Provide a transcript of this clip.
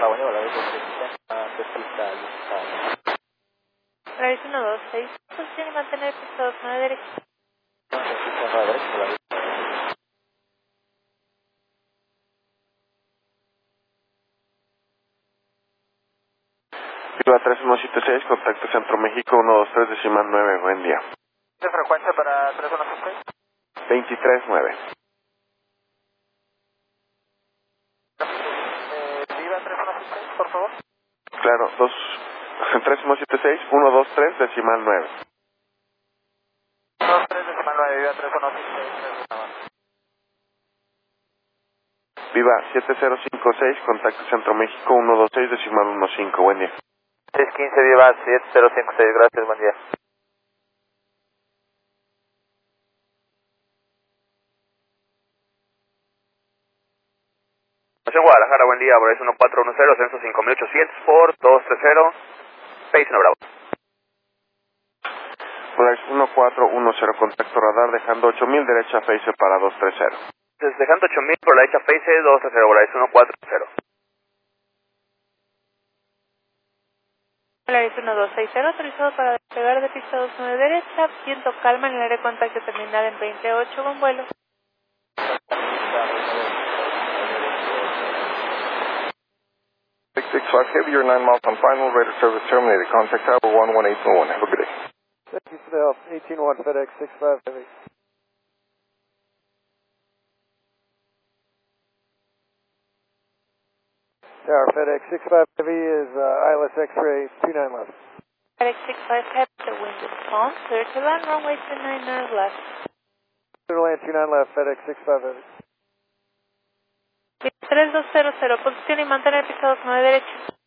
Hola, buen día, hola, despista, Horario 126, posición y mantener piso 9 derecho. Viva 3176, contacto Centro México 123 decimal 9, buen día. ¿De frecuencia para 3176? 239. Viva 3176, por favor. Claro, 3176, 123 decimal 9. 23 decimal 9, Viva 3176, nada más. Viva 7056, contacto Centro México 126 decimal 15, buen día. 615, Viva 7056, gracias, buen día. Guadalajara, buen día, Boreas 1410, censo 5800 por 230, Pace no Bravo. Polaris 1410, contacto radar dejando 8000, derecha face para 230. Dejando 8000 por la derecha Pace 230, Boreas 1410. Horario 1260, autorizado para despegar de pista 29 derecha, viento calma en el área de contacto terminal en 28 con vuelo. 665 Heavy, you're 9 miles on final, radar service terminated. Contact Tower 11801. Have a good day. Thank you for the help. 181 FedEx 65 Heavy. Tower FedEx 65 Heavy is ILS X-ray 29 left. FedEx 65 Heavy, the wind is calm, clear to land, runway 29 left. Clear to land 29 left, FedEx 65 Heavy. 3200, posición y mantener piso 9 derecho.